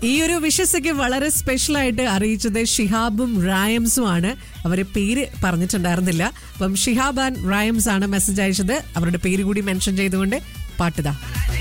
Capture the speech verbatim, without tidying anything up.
ഈ ഒരു വിഷസൊക്കെ വളരെ സ്പെഷ്യൽ ആയിട്ട് അറിയിച്ചത് ഷിഹാബും റായംസും ആണ്. അവരെ പേര് പറഞ്ഞിട്ടുണ്ടായിരുന്നില്ല. അപ്പം ഷിഹാബ് ആൻഡ് റായംസ് ആണ് മെസ്സേജ് അയച്ചത്. അവരുടെ പേര് കൂടി മെൻഷൻ ചെയ്തുകൊണ്ട് പാട്ടുതാ.